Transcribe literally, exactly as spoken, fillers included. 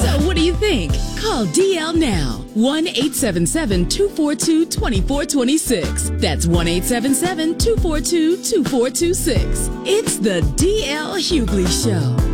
So what do you think? Call D L now. one eight seven seven, two four two, two four two six. That's one eight seven seven, two four two, two four two six. It's the D L Hughley Show.